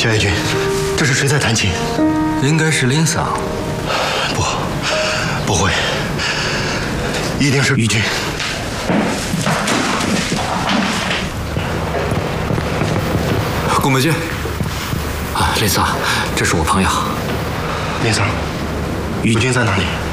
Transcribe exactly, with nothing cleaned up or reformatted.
夏月君，这是谁在弹琴？ 应该是林桑。 不，不会，一定是于君。 顾美君，啊，林桑，这是我朋友。 林桑，于君在哪里？